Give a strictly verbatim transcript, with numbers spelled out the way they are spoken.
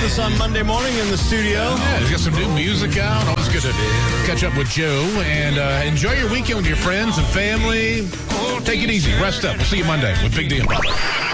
us on Monday morning in the studio. Yeah, he's got some new music out. Always good to catch up with Joe. And uh, enjoy your weekend with your friends and family. Take it easy. Rest up. We'll see you Monday with Big D and Bubba.